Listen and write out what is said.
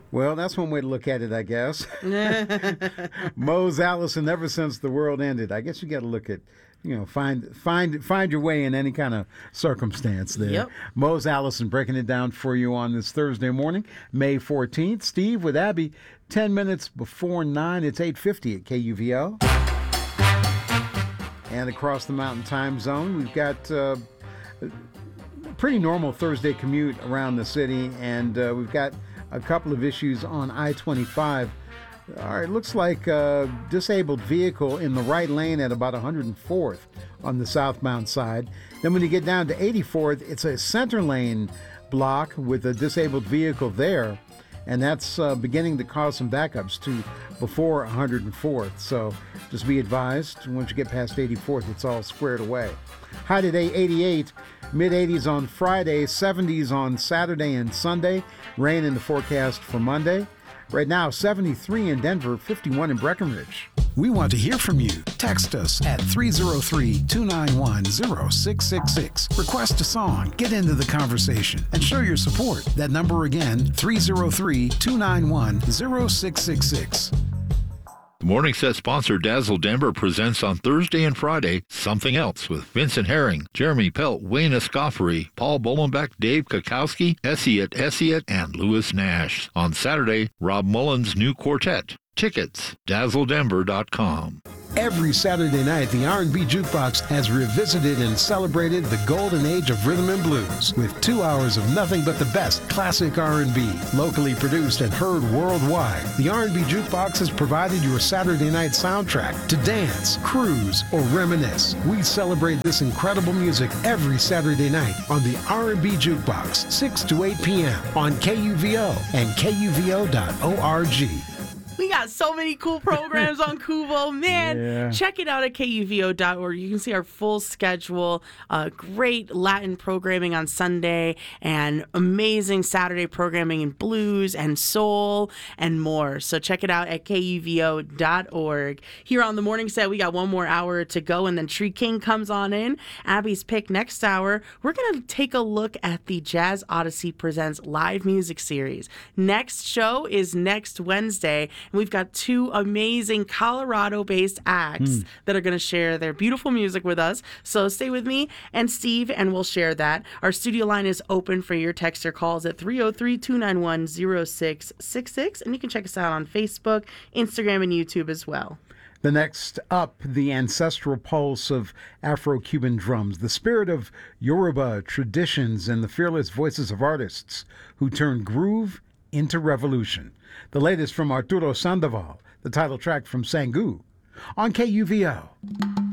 Well, that's one way to look at it, I guess. Mose Allison, ever since the world ended. I guess you got to look at, find your way in any kind of circumstance there. Yep. Mose Allison breaking it down for you on this Thursday morning, May 14th. Steve with Abby, 10 minutes before 9. It's 8:50 at KUVO. And across the Mountain Time Zone, we've got a pretty normal Thursday commute around the city, and we've got a couple of issues on I-25. All right, looks like a disabled vehicle in the right lane at about 104th on the southbound side. Then when you get down to 84th, it's a center lane block with a disabled vehicle there, and that's beginning to cause some backups to before 104th. So just be advised, once you get past 84th, it's all squared away. High today, 88. Mid-80s on Friday, 70s on Saturday and Sunday. Rain in the forecast for Monday. Right now, 73 in Denver, 51 in Breckenridge. We want to hear from you. Text us at 303-291-0666. Request a song, get into the conversation, and show your support. That number again, 303-291-0666. The Morning Set sponsor Dazzle Denver presents on Thursday and Friday Something Else with Vincent Herring, Jeremy Pelt, Wayne Escoffery, Paul Bolenbeck, Dave Kakowski, Essiet, and Lewis Nash. On Saturday, Rob Mullen's new quartet. Tickets, dazzledenver.com. Every Saturday night, the R&B Jukebox has revisited and celebrated the golden age of rhythm and blues with 2 hours of nothing but the best classic R&B, locally produced and heard worldwide. The R&B Jukebox has provided your Saturday night soundtrack to dance, cruise, or reminisce. We celebrate this incredible music every Saturday night on the R&B Jukebox, 6 to 8 p.m. on KUVO and KUVO.org. We got so many cool programs on Kuvo. Man, Yeah. Check it out at KUVO.org. You can see our full schedule, great Latin programming on Sunday, and amazing Saturday programming in blues and soul and more. So check it out at KUVO.org. Here on the Morning Set, we got one more hour to go, and then Tree King comes on in. Abby's pick next hour. We're going to take a look at the Jazz Odyssey Presents live music series. Next show is next Wednesday. And we've got two amazing Colorado-based acts that are going to share their beautiful music with us. So stay with me and Steve, and we'll share that. Our studio line is open for your text or calls at 303-291-0666. And you can check us out on Facebook, Instagram, and YouTube as well. The next up, the ancestral pulse of Afro-Cuban drums, the spirit of Yoruba traditions, and the fearless voices of artists who turn groove into revolution. The latest from Arturo Sandoval, the title track from Sangu, on KUVO.